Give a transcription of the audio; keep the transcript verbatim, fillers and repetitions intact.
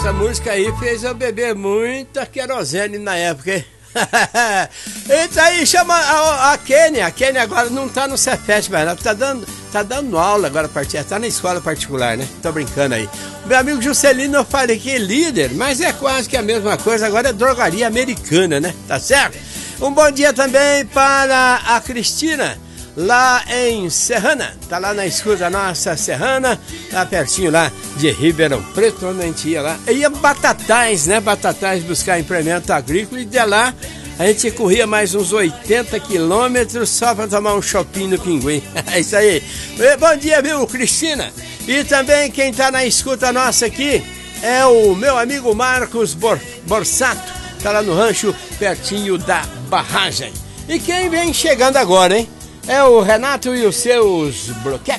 Essa música aí fez eu beber muita querosene na época, hein? Então aí chama a, a Kênia. A Kênia agora não tá no Cefet, mas ela tá dando, tá dando aula agora, tá na escola particular, né? Tô brincando aí. Meu amigo Juscelino, eu falei que é líder, mas é quase que a mesma coisa, agora é drogaria americana, né? Tá certo? Um bom dia também para a Cristina, lá em Serrana, tá lá na escuta nossa Serrana, tá pertinho lá de Ribeirão Preto, onde a gente ia lá, ia Batatais, né, Batatais buscar implemento agrícola, e de lá a gente corria mais uns oitenta quilômetros só para tomar um shopping no Pinguim. É isso aí. Bom dia, viu, Cristina? E também quem tá na escuta nossa aqui é o meu amigo Marcos Bor Borsato, tá lá no rancho pertinho da barragem. E quem vem chegando agora, hein? É o Renato e os seus bloquetes.